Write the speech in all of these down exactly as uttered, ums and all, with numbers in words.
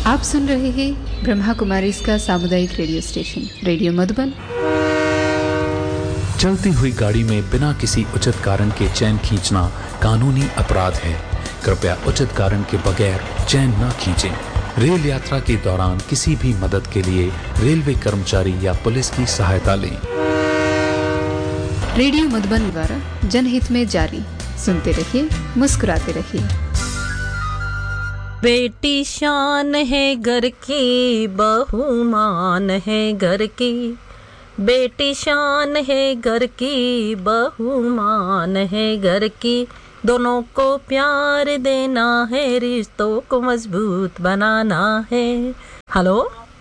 आप सुन रहे हैं ब्रह्मा कुमारी इसका सामुदायिक रेडियो स्टेशन रेडियो मधुबन। चलती हुई गाड़ी में बिना किसी उचित कारण के चैन खींचना कानूनी अपराध है। कृपया उचित कारण के बगैर चैन न खींचें। रेल यात्रा के दौरान किसी भी मदद के लिए रेलवे कर्मचारी या पुलिस की सहायता लें। रेडियो मधुबन द्वारा जनहित में जारी। सुनते रहिए, मुस्कुराते रहिए। बेटी शान है घर की, बहू मान है घर की। बेटी शान है घर की, बहू मान है घर की। दोनों को प्यार देना है, रिश्तों को मजबूत बनाना है। Hello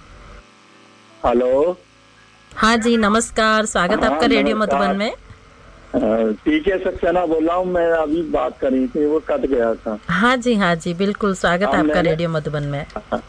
hello. हाँ जी, नमस्कार, स्वागत हाँ, आपका रेडियो मधुबन में। पीके सक्सेना बोल रहा हूँ मैं। अभी बात करी थी, वो कट गया था। हाँ जी हाँ जी, बिल्कुल स्वागत हाँ, आपका रेडियो मधुबन में।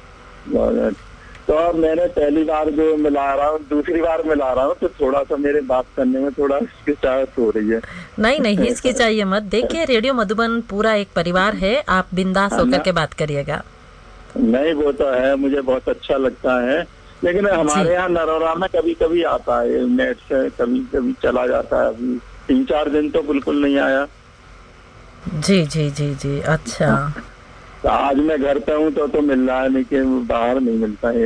तो अब मैंने पहली बार जो मिला रहा हूँ, दूसरी बार मिला रहा हूँ, तो थोड़ा सा मेरे बात करने में थोड़ा हिचकिचाहट हो रही है। नहीं नहीं, हिचकिचाइए मत। देखिए, रेडियो मधुबन पूरा एक परिवार है, आप बिंदास होकर के बात करिएगा। नहीं, वो तो है, मुझे बहुत अच्छा लगता है। लेकिन हमारे यहाँ नरोरा में कभी कभी आता है, नेट से कभी कभी चला जाता है। अभी तीन चार दिन तो बिल्कुल नहीं आया। जी जी जी जी, अच्छा। तो आज मैं घर पे हूँ तो तो मिल रहा है, लेकिन बाहर नहीं मिलता है।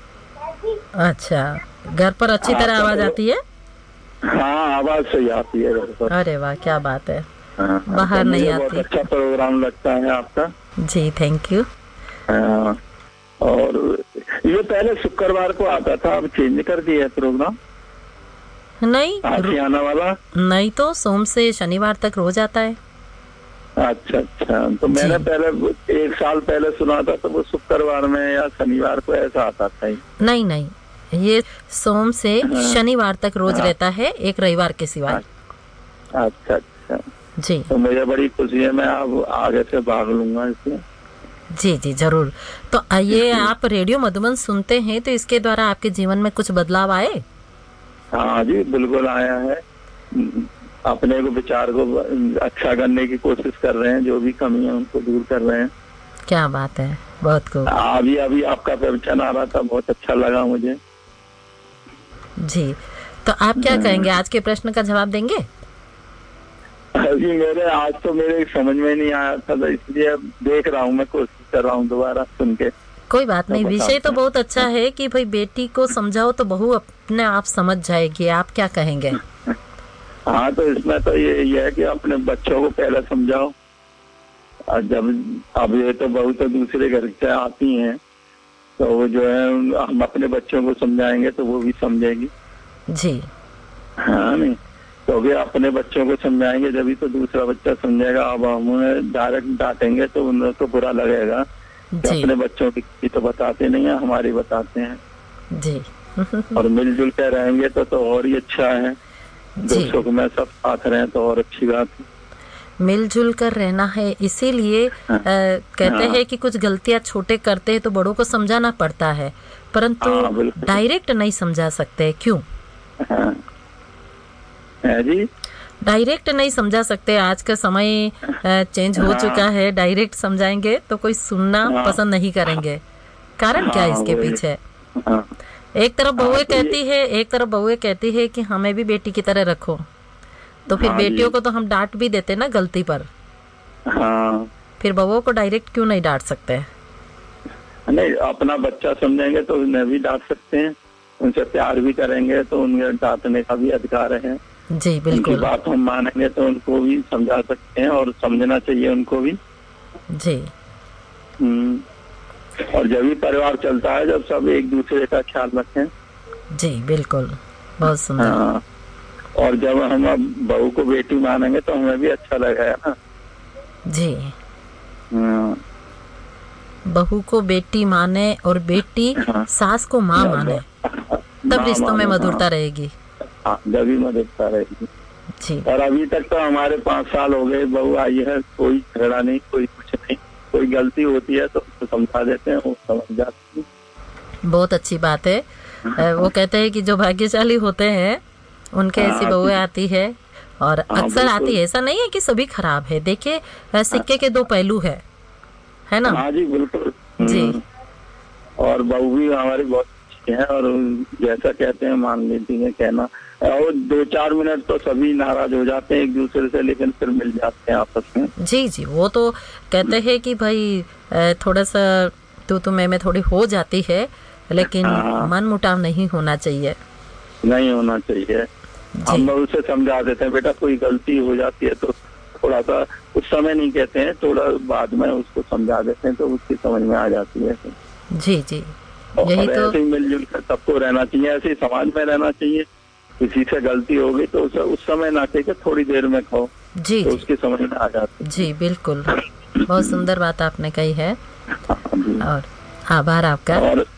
अच्छा, घर पर अच्छी तरह आवाज आती है? हाँ, आवाज सही आती है घर पर। अरे वाह, क्या बात है। हाँ, बाहर तो नहीं आती। बहुत अच्छा प्रोग्राम लगता है आपका। जी, थैंक यू। हाँ, और ये पहले शुक्रवार को आता था, अब चेंज कर दिया प्रोग्राम। नहीं, आशियाना वाला नहीं तो सोम से शनिवार तक रोज आता है। अच्छा अच्छा, तो मैंने पहले एक साल पहले सुना था, तो वो शुक्रवार में या शनिवार को ऐसा आता था ही। नहीं नहीं, ये सोम से शनिवार तक रोज रहता है, एक रविवार के सिवाय। अच्छा अच्छा जी, तो मुझे बड़ी खुशी है, मैं अब आगे से भाग लूंगा इसमें। जी जी जरूर। तो आइए, आप रेडियो मधुबन सुनते हैं तो इसके द्वारा आपके जीवन में कुछ बदलाव आए? हाँ जी, बिल्कुल आया है। अपने को विचार को अच्छा करने की कोशिश कर रहे हैं, जो भी कमी है उनको दूर कर रहे हैं। क्या बात है, बहुत खूब। अभी अभी आपका प्रवचन आ रहा था, बहुत अच्छा लगा मुझे। जी, तो आप क्या कहेंगे, आज के प्रश्न का जवाब देंगे? अभी मेरे आज तो मेरे समझ में नहीं आया था, तो इसलिए देख रहा हूँ, मैं कोशिश कर रहा हूँ दोबारा सुन के। कोई बात नहीं, विषय तो बहुत अच्छा है कि भाई बेटी को समझाओ तो बहू अपने आप समझ जाएगी। आप क्या कहेंगे? हाँ, तो इसमें तो ये ये है कि अपने बच्चों को पहले समझाओ, और जब अब ये तो बहू तो दूसरे घर से आती हैं, तो वो जो है हम अपने बच्चों को समझाएंगे तो वो भी समझेगी। जी हाँ, नहीं तो भी अपने बच्चों को समझाएंगे जब तो दूसरा बच्चा समझेगा। अब हम उन्हें डायरेक्ट डांटेंगे तो उन्हें तो बुरा लगेगा। अपने बच्चों की तो बताते नहीं है, हमारी बताते हैं जी। और मिलजुल कर रहेंगे तो तो और ही अच्छा है। दोस्तों में सब साथ रहे तो और अच्छी बात है। मिलजुल कर रहना है, इसीलिए हाँ, कहते हाँ, हैं कि कुछ गलतियां छोटे करते हैं तो बड़ों को समझाना पड़ता है, परंतु हाँ, डायरेक्ट नहीं समझा सकते। क्यों? हाँ, है जी, डायरेक्ट नहीं समझा सकते। आज का समय चेंज हो हाँ, चुका है। डायरेक्ट समझाएंगे तो कोई सुनना हाँ, पसंद नहीं करेंगे। कारण हाँ, क्या इसके पीछे? हाँ, एक तरफ बहुएं हाँ, कहती है एक तरफ बहुएं कहती है कि हमें भी बेटी की तरह रखो, तो फिर हाँ, बेटियों को तो हम डांट भी देते ना गलती पर। हाँ, फिर बहुओं को डायरेक्ट क्यों नहीं डांट सकते? नहीं, अपना बच्चा समझेंगे तो उन्हें भी डांट सकते हैं, उनसे प्यार भी करेंगे तो उन्हें डांटने का भी अधिकार है। जी बिल्कुल। उनकी बात हम मानेंगे तो उनको भी समझा सकते हैं और समझना चाहिए उनको भी। जी। हम्म, और जब भी परिवार चलता है जब सब एक दूसरे का ख्याल रखें। जी बिल्कुल, बहुत सुंदर। हाँ, और जब हम अब बहू को बेटी मानेंगे तो हमें भी अच्छा लगेगा ना। जी। हाँ, बहू को बेटी माने और बेटी हाँ, सास को माँ माने, तब रिश्तों में मधुरता रहेगी। हाँ, जब भी मधुरता रहेगी। जी। और अभी तक तो हमारे पाँच साल हो गए, बहू आई है, कोई झगड़ा नहीं, कोई कुछ नहीं। कोई गलती होती है तो उसको समझा देते हैं, वो समझ जाती है। बहुत अच्छी बात है। वो कहते हैं कि जो भाग्यशाली होते हैं उनके ऐसी बहुएं आती है, और अक्सर आती है। ऐसा नहीं है कि सभी खराब है। देखिए, सिक्के के दो पहलू है है ना? हाँ जी, बिल्कुल। जी, और बहू भी हमारी बहुत अच्छी है, और जैसा कहते हैं मान लेती है कहना। और दो चार मिनट तो सभी नाराज हो जाते हैं एक दूसरे से, लेकिन फिर मिल जाते हैं आपस में। जी जी, वो तो कहते हैं कि भाई थोड़ा सा तू तो मैं में थोड़ी हो जाती है, लेकिन हाँ। मन मुटाव नहीं होना चाहिए। नहीं होना चाहिए। हम उसे समझा देते हैं, बेटा कोई गलती हो जाती है तो थोड़ा सा उस समय नहीं कहते हैं, थोड़ा बाद में उसको समझा देते हैं तो उसकी समझ में आ जाती है। जी जी, यही तो ऐसे ही मिलजुल कर सबको रहना चाहिए, ऐसे ही समाज में रहना चाहिए। किसी से गलती हो गई तो उस, उस समय ना कह के थोड़ी देर में कहो जी तो जी, उसकी समझ में आ जाती है। जी बिल्कुल, बहुत सुंदर बात आपने कही है और आभार आपका। और